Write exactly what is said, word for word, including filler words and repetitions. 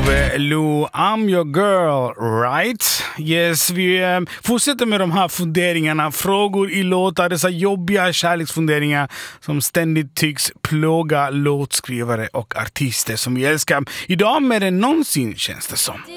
Tove Lo, I'm your girl, right? Yes, vi eh, fortsätter med de här funderingarna. Frågor i låtar, dessa jobbiga kärleksfunderingar som ständigt tycks plåga låtskrivare och artister som vi älskar. Idag mer än någonsin känns det som.